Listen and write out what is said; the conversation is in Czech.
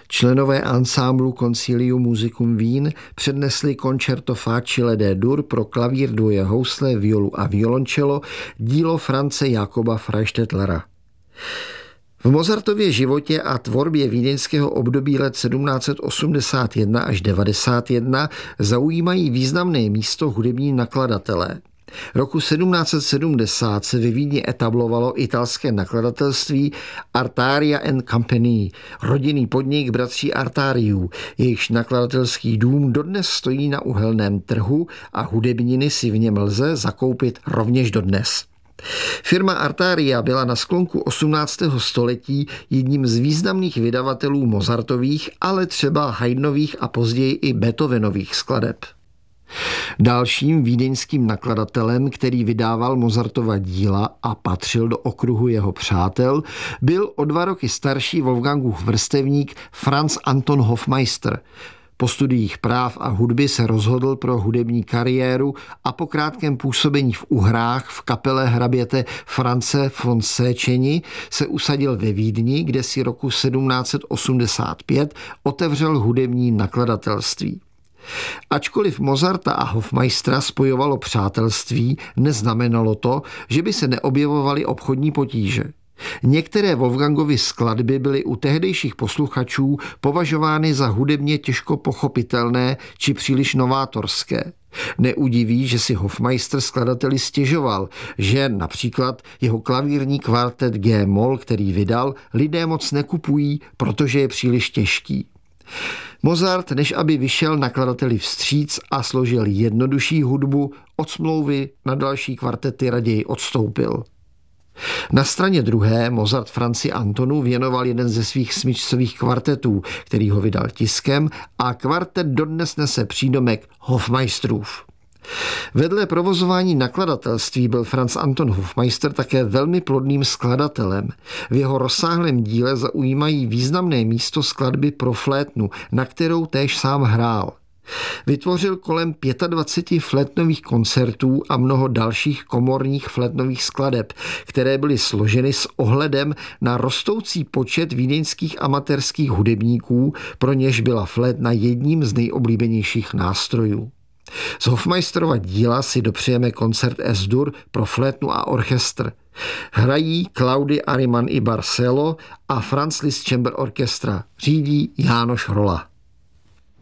Členové ansámblu Concilium Musicum Wien přednesli Concerto facile D-dur pro klavír, dvoje housle, violu a violoncello, dílo France Jakoba Freistettlera. V Mozartově životě a tvorbě vídeňského období let 1781 až 91 zaujímají významné místo hudební nakladatelé. Roku 1770 se ve Vídni etablovalo italské nakladatelství Artaria and Company, rodinný podnik bratří Artariů, jejichž nakladatelský dům dodnes stojí na uhelném trhu a hudebniny si v něm lze zakoupit rovněž dodnes. Firma Artaria byla na sklonku 18. století jedním z významných vydavatelů Mozartových, ale třeba Haydnových a později i Beethovenových skladeb. Dalším vídeňským nakladatelem, který vydával Mozartova díla a patřil do okruhu jeho přátel, byl o 2 roky starší Wolfgangův vrstevník Franz Anton Hofmeister. Po studiích práv a hudby se rozhodl pro hudební kariéru a po krátkém působení v Uhrách v kapele hraběte France von Széchenyi se usadil ve Vídni, kde si roku 1785 otevřel hudební nakladatelství. Ačkoliv Mozarta a Hofmeistera spojovalo přátelství, neznamenalo to, že by se neobjevovaly obchodní potíže. Některé Wolfgangovy skladby byly u tehdejších posluchačů považovány za hudebně těžko pochopitelné či příliš novátorské. Neudiví, že si Hofmeister skladateli stěžoval, že například jeho klavírní kvartet G-moll, který vydal, lidé moc nekupují, protože je příliš těžký. Mozart, než aby vyšel nakladateli vstříc a složil jednodušší hudbu, od smlouvy na další kvartety raději odstoupil. Na straně druhé Mozart Franci Antonu věnoval jeden ze svých smyčcových kvartetů, který ho vydal tiskem, a kvartet dodnes nese přídomek Hofmeisterův. Vedle provozování nakladatelství byl Franz Anton Hofmeister také velmi plodným skladatelem. V jeho rozsáhlém díle zaujímají významné místo skladby pro flétnu, na kterou též sám hrál. Vytvořil kolem 25 flétnových koncertů a mnoho dalších komorních flétnových skladeb, které byly složeny s ohledem na rostoucí počet vídeňských amatérských hudebníků, pro něž byla flétna jedním z nejoblíbenějších nástrojů. Z Hofmeisterova díla si dopřejeme koncert S-dur pro flétnu a orchestr. Hrají Claudy Ariman i Barcelo a Franz Liszt Chamber Orchestra. Řídí Jánoš Rolla.